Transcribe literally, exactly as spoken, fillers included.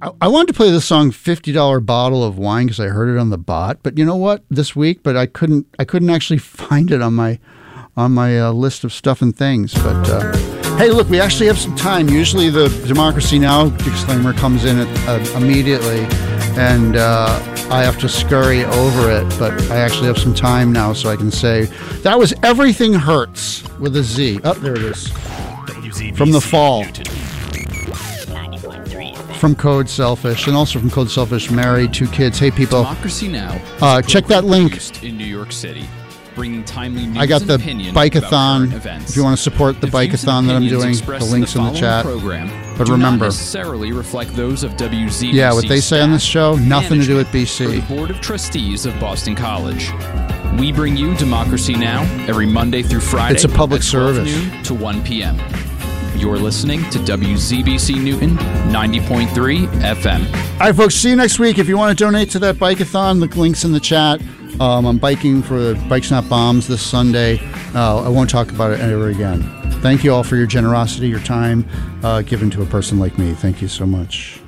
I, I wanted to play the song fifty dollar Bottle of Wine because I heard it on the bot. But you know what? This week, but I couldn't I couldn't actually find it on my on my uh, list of stuff and things. But uh, hey, look, we actually have some time. Usually the Democracy Now! Disclaimer comes in at, uh, immediately, and uh, I have to scurry over it. But I actually have some time now, so I can say that was Everything Hurts with a Z. Oh, there it is. From The Fall. From Code Selfish, and also from Code Selfish, married, two kids. Hey, people. Democracy Now! Uh, check that link. In New York City, bringing timely news I got the and Bike-a-thon. If you want to support the, the Bike-a-thon that I'm doing, the link's in the, in the chat. Program but do remember, not necessarily reflect those of W Z B C. Yeah, what they say on this show, nothing to do with B C. The Board of Trustees of Boston College. We bring you Democracy Now! Every Monday through Friday. It's a public at service. Noon to one p.m. You're listening to W Z B C Newton ninety point three F M. All right, folks, see you next week. If you want to donate to that Bike-a-thon, the link's in the chat. Um, I'm biking for Bikes Not Bombs this Sunday. Uh, I won't talk about it ever again. Thank you all for your generosity, your time uh, given to a person like me. Thank you so much.